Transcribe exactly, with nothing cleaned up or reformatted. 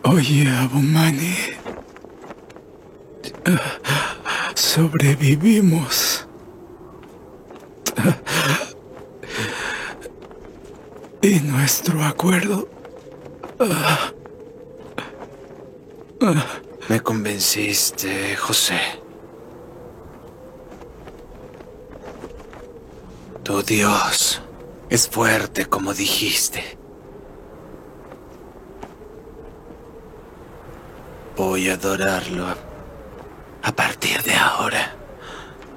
Oye, Abumani, sobrevivimos. Y nuestro acuerdo... Me convenciste, José. Tu Dios es fuerte, como dijiste. Voy a adorarlo a partir de ahora.